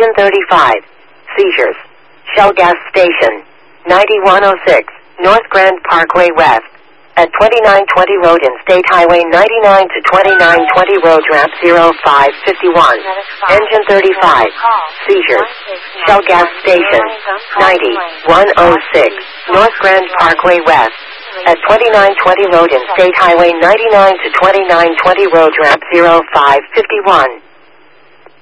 Engine 35. Seizures. Shell gas station. 9106, North Grand Parkway West. At 2920 Road in State Highway 99 to 2920 Road Ramp 0551. Engine 35. Seizures. Shell gas station. 9106, North Grand Parkway West. At 2920 Road in State Highway 99 to 2920 Road Ramp 0551.